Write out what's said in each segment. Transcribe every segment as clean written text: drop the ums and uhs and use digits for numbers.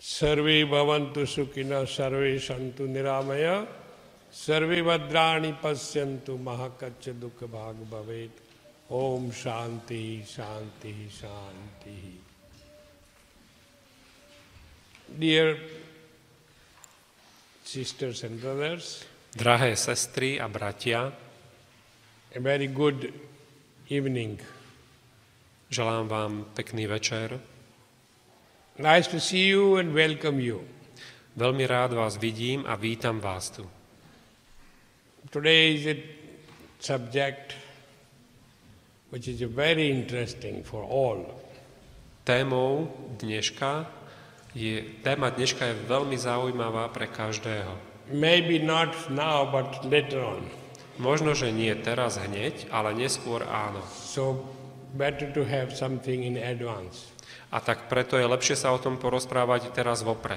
Sarve bhavantu sukhina, sarve santu niramaya, sarve bhadrani pasyantu mahakaccha dukkha bhag bhavet. Om Shanti, Shanti, Shanti. Dear sisters and brothers, Drahé sestry a bratia, a very good evening. želám vám pekný večer. Nice to see you and welcome you. Veľmi rád vás vidím a vítam vás tu. Today is a subject which is very interesting for all. Téma dneška je veľmi zaujímavá pre každého. Maybe not now, but later on. Možno, že nie teraz hneď, ale neskôr áno. So better to have something in advance. A tak preto je lepšie sa o tom porozprávať teraz vopred.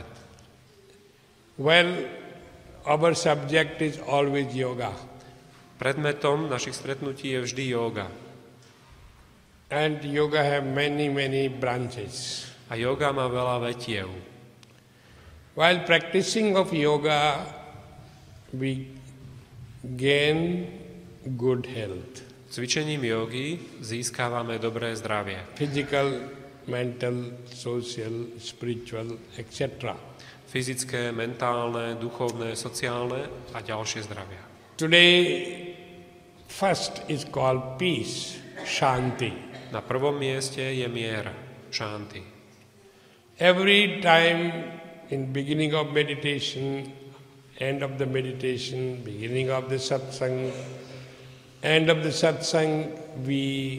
Well, our subject is always yoga. Predmetom našich stretnutí je vždy yoga. And yoga have many branches. A yoga má veľa vetiev. While practicing of yoga, we gain good health. Cvičením jogy získávame dobré zdravie. Physical, mental, social, spiritual, etc. Fyzické, mentálne, duchovné, sociálne a ďalšie zdravia. Today, first is called peace, Shanti. Na prvom mieste je mier, Shanti. Every time in beginning of meditation, end of the meditation, beginning of the satsang, end of the satsang, we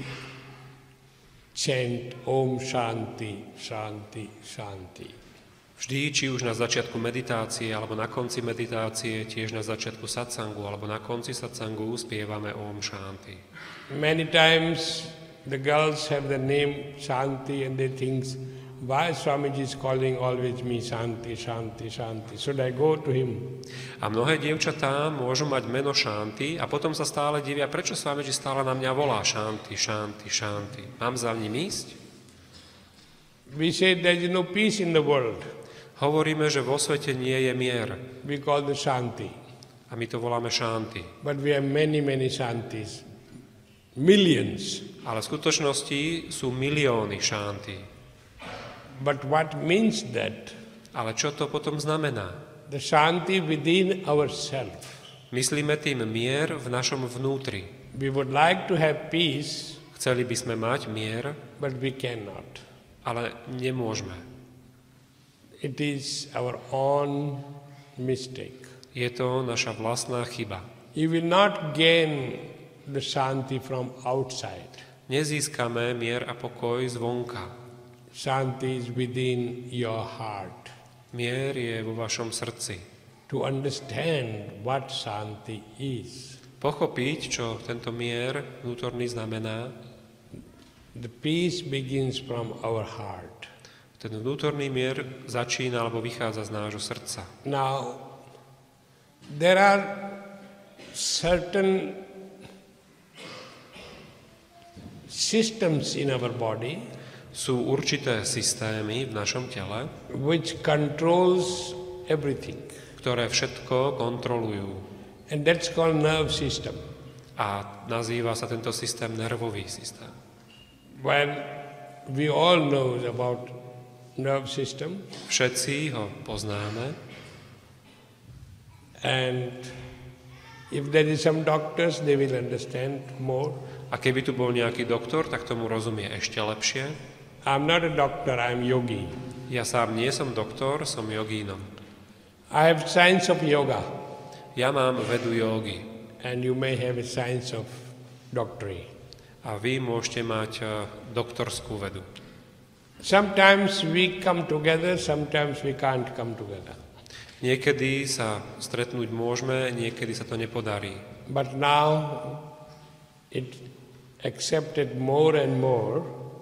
chant Om Shanti, Shanti, Shanti. Vždy, či už na začiatku meditácie, alebo na konci meditácie, tiež na začiatku satsangu, alebo na konci satsangu spievame Om Shanti. Many times the girls have the name Shanti and they think, why Swamiji is calling always me Shanti, Shanti, Shanti? Should I go to him? A mnohé dievčatá môžu mať meno Shanti a potom sa stále divia, prečo Swamiji stále na mňa volá Shanti, Shanti, Shanti. Mám za ním ísť? We say there is no peace in the world. Hovoríme, že vo svete nie je mier. We call the Shanti. A my to voláme Shanti. But we have many Shantis. Millions. Ale v skutočnosti sú milióny Shanti. But what means that? Ale čo to potom znamená? The Shanti within ourselves. Myslíme tým mier v našom vnútri. We would like to have peace. Chceli by sme mať mier, but we cannot. ale nemôžeme. It is our own mistake. Je to naša vlastná chyba. You will not gain the Shanti from outside. Nezískame mier a pokoj zvonka. Shanti is within your heart. Mier je vo vašom srdci. To understand what Shanti is. Pochopiť, čo tento mier vnútorný znamená, The peace begins from our heart. ten vnútorný mier začína alebo vychádza z nášho srdca. Now, there are certain systems in our body Sú určité systémy v našom tele, which controls everything. ktoré všetko kontrolujú. And that's called nerve system. A nazýva sa tento systém nervový systém. Well, we all know about nerve system. Všetci ho poznáme. And if there is some doctors, they will understand more. A keby tu bol nejaký doktor, tak tomu rozumie ešte lepšie. I'm not a doctor, I'm yogi. Ja sám nie som doktor, som jogínom. I have science of yoga. Ja mám vedu jógy. And you may have a science of doctorate. A vy môžete mať doktorskú vedu. Sometimes we come together, sometimes we can't come together. Niekedy sa stretnúť môžeme, niekedy sa to nepodarí. But now it accepted more and more.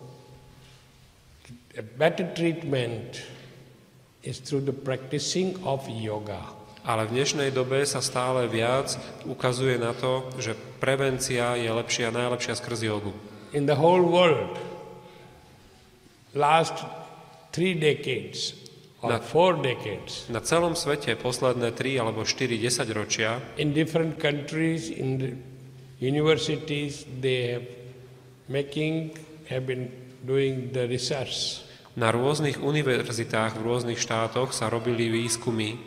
A better treatment is through the practicing of yoga. Ale v dnešnej dobe sa stále viac ukazuje na to, že prevencia je lepšia, najlepšia skrz jogu. In the whole world, last 3 decades, or 4 decades. Na celom svete posledné 3 alebo 4 desaťročia In different countries, in the universities, they have been doing the research. na rôznych univerzitách v rôznych štátoch sa robili výskumy.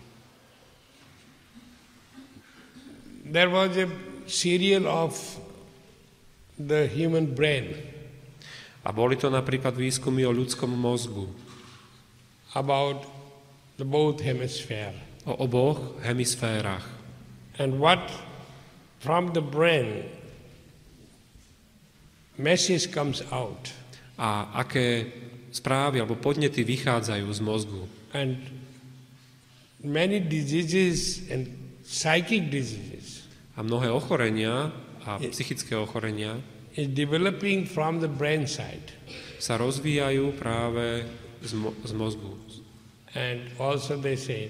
There was a serial of the human brain A boli to napríklad výskumy o ľudskom mozgu, about the both hemisphere. o oboch hemisférach. And what from the brain message comes out. A aké správy alebo podnety vychádzajú z mozgu. And many diseases and psychic diseases A mnohé ochorenia a psychické ochorenia is developing from the brain side. sa rozvíjajú práve z mozgu. And also they said,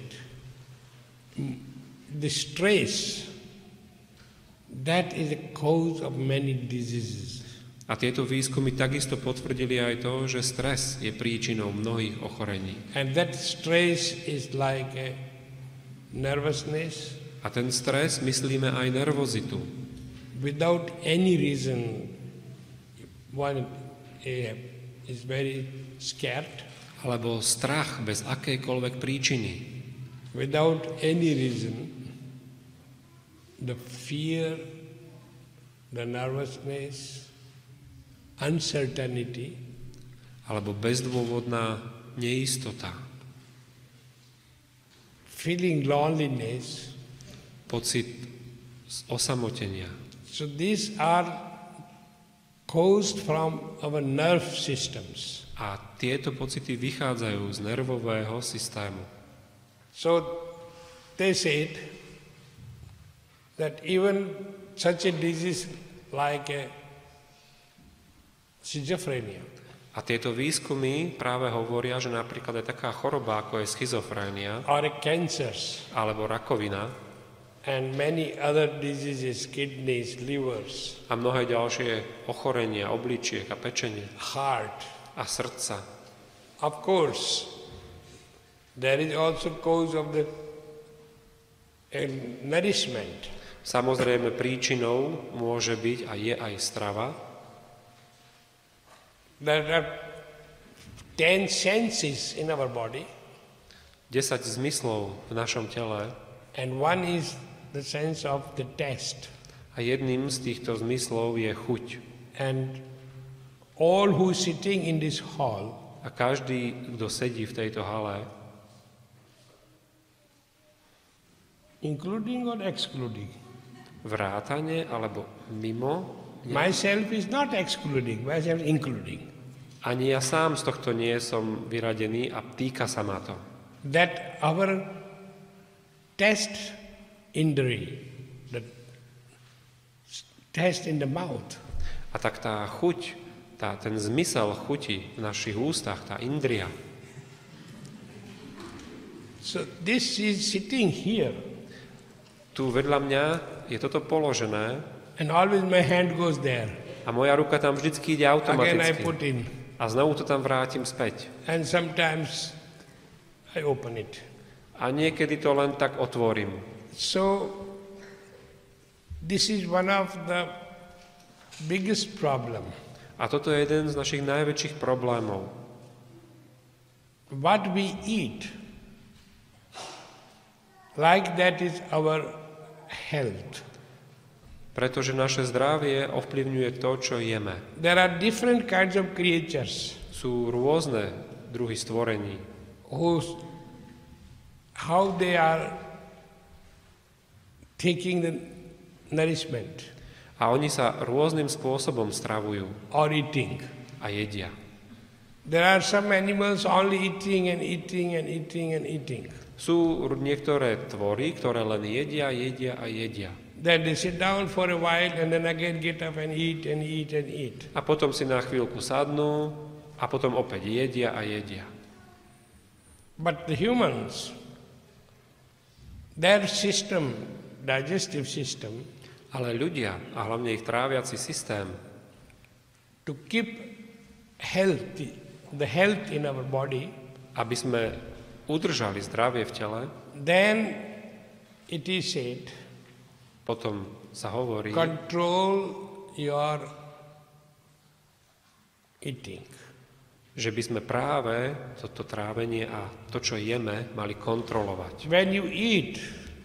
the stress, that is the cause of many diseases. A tieto výskumy takisto potvrdili aj to, že stres je príčinou mnohých ochorení. And that stress is like a nervousness A ten stres myslíme aj nervozitu. without any reason. One is very scared. Alebo strach bez akejkoľvek príčiny. Without any reason, the fear, the nervousness, uncertainty, Alebo bezdôvodná neistota. feeling loneliness. Pocit osamotenia. So these are caused from our nerve systems. A tieto pocity vychádzajú z nervového systému. So they said that even such a disease like a schizophrenia A tieto výskumy práve hovoria, že napríklad aj taká choroba, ako je schizofrénia or a cancers alebo rakovina and many other diseases, kidneys, livers, a mnohé ďalšie ochorenia, obličiek a pečenie heart. a srdca. Of course, there is also cause of the nourishment. Samozrejme príčinou môže byť a je aj strava. There are 10 senses in our body, 10 zmyslov v našom tele and one is the sense of the taste. a jedným z týchto zmyslov je chuť. And all who sitting in this hall, A každý, kto sedí v tejto hale, including or excluding, vrátane alebo mimo, myself is not excluding, myself is including, ani ja sám z tohto nie som vyradený a týka sa ma to. that our taste indri, the taste in the mouth, A tak tá chuť, ten zmysel chuti v našich ústach, tá indria, so this is sitting here, tu vedľa mňa je toto položené and always my hand goes there. a moja ruka tam vždycky ide Again I automaticky. put in, A znovu to tam vrátim späť. and sometimes I open it. A niekedy to len tak otvorím. So this is one of the biggest problem. A toto je jeden z našich najväčších problémov. What we eat, like that is our health. Pretože naše zdravie ovplyvňuje to, čo jeme. There are different kinds of creatures Sú rôzne druhy stvorení, how they are taking the nourishment a oni sa rôznym spôsobom stravujú or eating. a jedia. There are some animals only eating and eating and eating and eating. Sú niektoré tvory, ktoré len jedia, jedia a jedia. Then they sit down for a while and then again get up and eat and eat and eat. A potom si na chvíľku sadnú a potom opäť jedia a jedia. But the humans, their system, digestive system, Ale ľudia, a hlavne ich tráviaci systém, to keep healthy, the health in our body, aby sme udržali zdravie v tele, then it is said, potom sa hovorí, control your eating. že by sme práve toto trávenie a to, čo jeme, mali kontrolovať. When you eat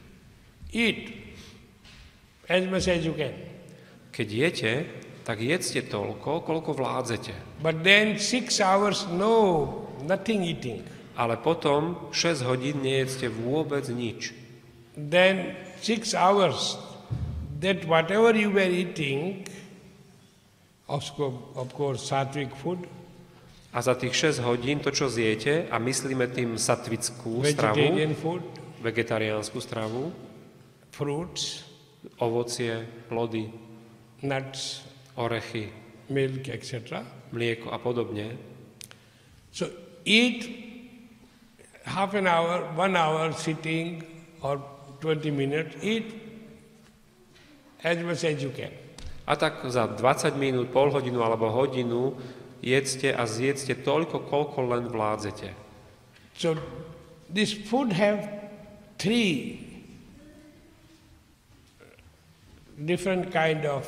as much as you can. Keď jete, tak jedzte toľko, koľko vládzete. But then 6 hours, no, nothing eating. Ale potom 6 hodín nejedzte vôbec nič. Then 6 hours, that whatever you were eating, of course, sattvic food, A za tých 6 hodín to, čo zjete, a myslíme tým satvickú stravu, vegetarian food, vegetariánsku stravu, fruits, ovocie, plody, nuts, orechy, milk, etc. mlieko a podobne. So eat half an hour, 1 hour sitting or 20 minutes, eat as much as you can. A tak za 20 minút, pol hodinu alebo hodinu jedzte a zjedzte toľko, koľko len vládzete. So this food have 3 different kind of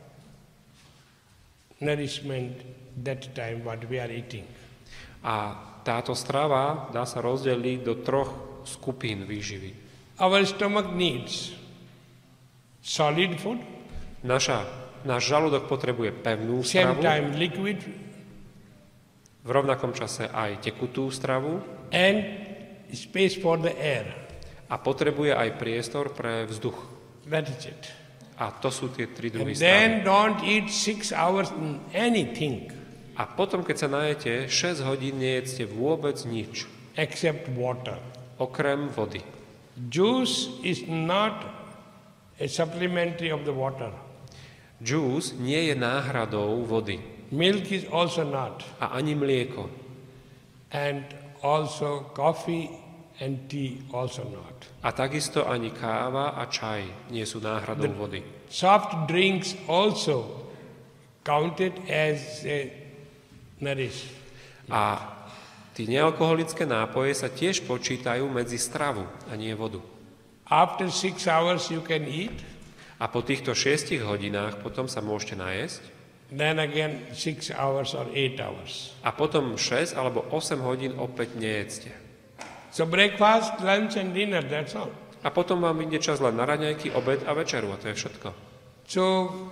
nourishment that time what we are eating. A táto strava dá sa rozdeliť do 3 skupín výživy. Our stomach needs solid food, Náš žalúdok potrebuje pevnú same stravu, time liquid, v rovnakom čase aj tekutú stravu and space for the air. a potrebuje aj priestor pre vzduch. That is it. A to sú tie 3 druhy And stravy. then don't eat 6 hours anything A potom, keď sa najete, 6 hodín nejedzte vôbec nič, except water. okrem vody. Juice is not a supplementary of the water. Džús nie je náhradou vody Milk is also not. a ani mlieko. And also coffee and tea also not. A takisto ani káva a čaj nie sú náhradou vody. Soft drinks also counted as a nourish. A tí nealkoholické nápoje sa tiež počítajú medzi stravu a nie vodu. After 6 hours you can eat, A po týchto 6 hodinách potom sa môžete najesť then again 6 hours or 8 hours. a potom 6 alebo 8 hodín opäť nejedzte. So breakfast, lunch and dinner, that's all. A potom vám ide čas len na raňajky, obed a večeru a to je všetko. So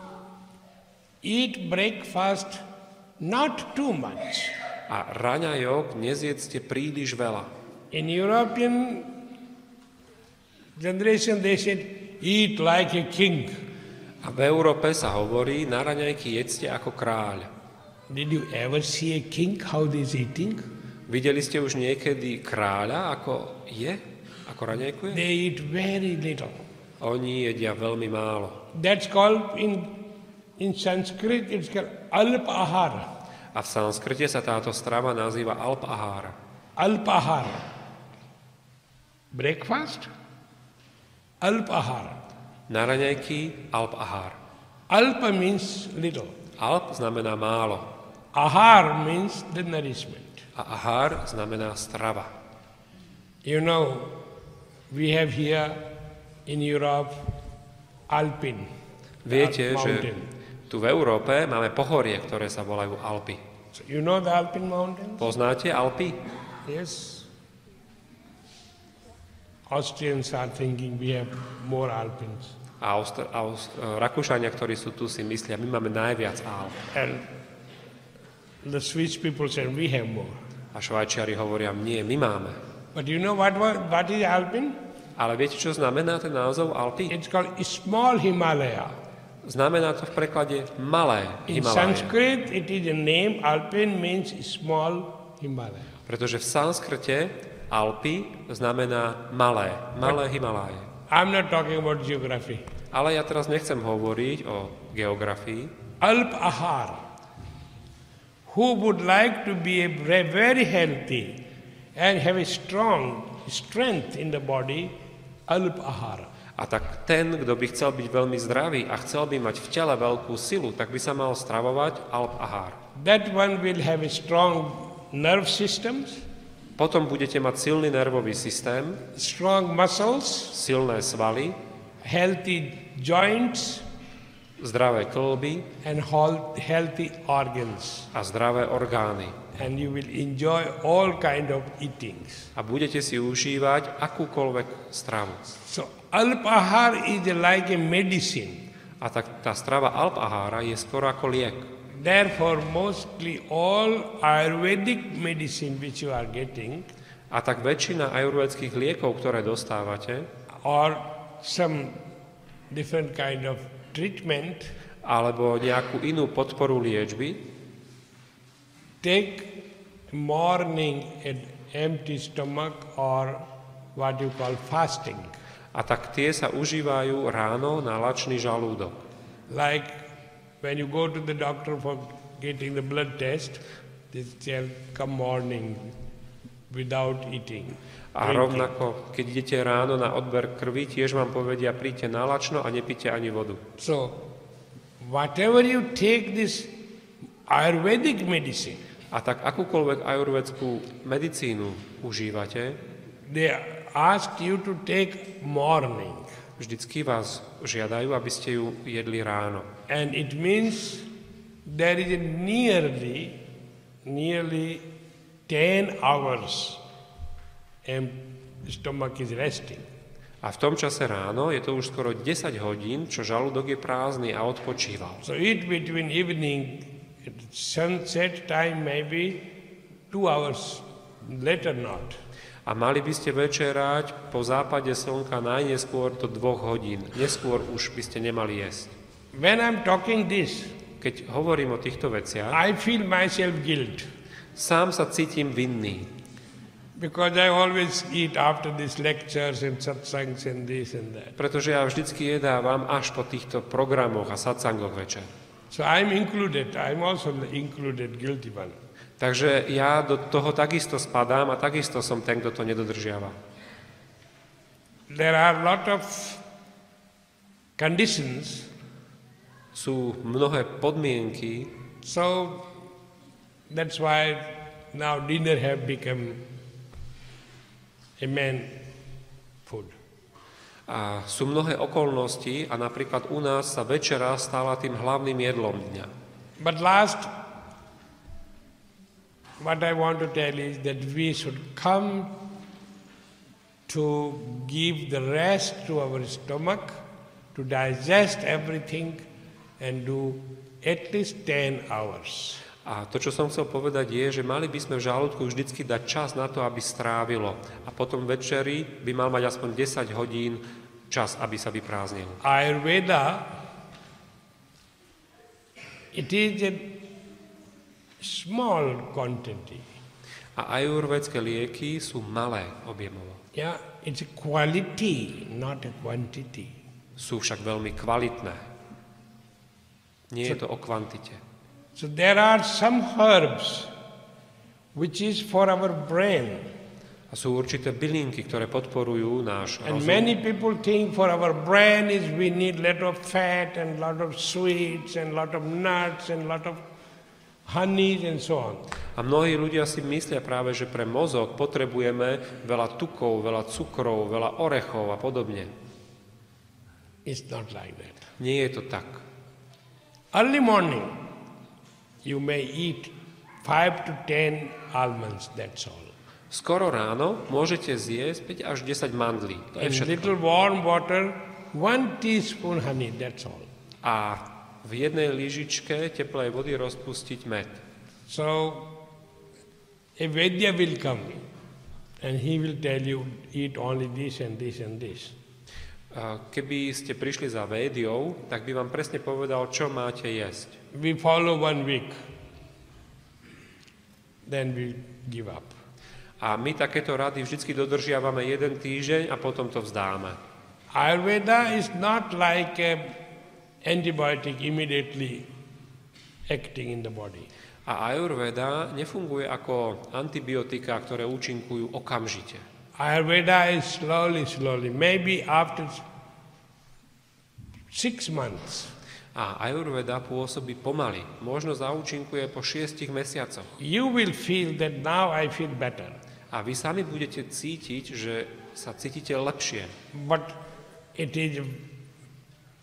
eat breakfast not too much. A raňajok nezjedzte príliš veľa. In European generation they said eat like a king. A v Európe sa hovorí, na raňajky jedzte ako kráľ. Did you ever see a king how he is eating? Videli ste už niekedy kráľa, ako je? Ako raňajkuje? They eat very little. Oni jedia veľmi málo. That's called in Sanskrit it's called alpahara. A v sanskrite sa táto strava nazýva alpahara. Alpahara. Breakfast, alpahara. Na raňajky alpahar. Alpa means little. Alp znamená málo. Ahar means the nourishment. A ahar znamená strava. You know, we have here in Europe Alpine. Viete, Alp že mountain. tu v Európe máme pohorie, ktoré sa volajú Alpy. So you know the Alpine mountains? Poznáte Alpy? Yes. Austrians are thinking we have more Alpines. A Rakúšania, ktorí sú tu, si myslia, my máme najviac Alp. And the Swiss people said we have more. A Švajčiari hovoria, nie, my máme. But you know what is Alpine? Ale viete, čo znamená ten názov Alpy? It's called small Himalaya. Znamená to v preklade malé In Himaláje. Sanskrit, it is a name. Alpine means small Himalaya. Pretože v sanskrte Alpy znamená malé Himaláje. I'm not talking about geography. Ale ja teraz nechcem hovoriť o geografii. Alp Ahar. Who would like to be very healthy and have a strong strength in the body, Alp Ahar. A tak ten, kto by chcel byť veľmi zdravý a chcel by mať v tele veľkú silu, tak by sa mal stravovať Alp Ahar. That one will have a strong nerve systems. Potom budete mať silný nervový systém, strong muscles, silné svaly, healthy joints, zdravé kĺby and healthy organs. a zdravé orgány. And you will enjoy all kind of eatings. A budete si užívať akúkoľvek stravu. So Alpahar is like a medicine. A tak tá strava Alpahára je skoro ako liek. Therefore, mostly all Ayurvedic medicine which you are getting, A tak väčšina ajurvédskych liekov, ktoré dostávate, or some different kind of treatment, alebo nejakú inú podporu liečby, take morning an empty stomach or what you call fasting. a tak tie sa užívajú ráno na lačný žalúdok. Like when you go to the doctor for getting the blood test, they tell come morning without eating. A drinking. rovnako, keď idete ráno na odber krvi, tiež vám povedia, príďte na lačno a nepite ani vodu. So, whatever you take this Ayurvedic medicine, A tak akúkoľvek ajurvédskú medicínu užívate, they ask you to take morning. vždycky vás žiadajú, aby ste ju jedli ráno. And it means there is a nearly 10 hours and stomach is resting. A v tom čase ráno je to už skoro 10 hodín, čo žalúdok je prázdny a odpočíval. So eat between evening, sunset time maybe 2 hours, later not. A mali by ste večerať po západe slnka najneskôr do 2 hodín. Neskôr už by ste nemali jesť. When I'm talking this, Keď hovorím o týchto veciach, I feel myself guilt sám sa cítim vinný, because I always eat after these lectures and satsangs and this and that. pretože ja vždycky jedávam až po týchto programoch a satsangoch večer. So I'm included, I'm also included guilty one. Takže ja do toho takisto spadám a takisto som ten, kto to nedodržiava. There are a lot of conditions, Sú mnohé podmienky, so that's why now dinner have become a man food. a sú mnohé okolnosti a napríklad u nás sa večera stala tým hlavným jedlom dňa. But last, what I want to tell is that we should come to give the rest to our stomach, to digest everything and do at least 10 hours. A to, čo som chcel povedať, je, že mali by sme v žalúdku vždycky dať čas na to, aby strávilo. A potom večeri by mal mať aspoň 10 hodín čas, aby sa vyprázdnil. Ayurveda, it is a small quantity. A ajurvédske lieky sú malé objemovo. Yeah, it's a quality, not a quantity. Sú však veľmi kvalitné. Nie je to o kvantite. So there are some herbs which is for our brain. A sú určité bylinky, ktoré podporujú náš And rozum. many people think for our brain is we need lot of fat and lot of sweets and lot of nuts and lot of honeys and so on. A mnohí ľudia si myslia práve, že pre mozog potrebujeme veľa tukov, veľa cukrov, veľa orechov a podobne. It's not like that. Nie je to tak. Early morning, you may eat 5 to 10 almonds, that's all. Skoro ráno môžete zjesť 5 až 10 mandlí. To je In všetko. little warm water, 1 teaspoon honey, that's all. A v jednej lyžičke teplej vody rozpustiť med. So, a Vedya will come and he will tell you, eat only this and this and this. A keby ste prišli za Védiou, tak by vám presne povedal, čo máte jesť. We follow 1 week, then we give up. A my takéto rady vždy dodržiavame 1 týždeň a potom to vzdáme. Ayurveda is not like a antibiotic immediately acting in the body. A Ayurveda nefunguje ako antibiotika, ktoré účinkujú okamžite. Ayurveda is slowly, maybe after 6 months, A Ayurveda pôsobí pomaly. Možno zaúčinkuje po 6 mesiacoch. you will feel that now I feel better. A vy sami budete cítiť, že sa cítite lepšie. But it is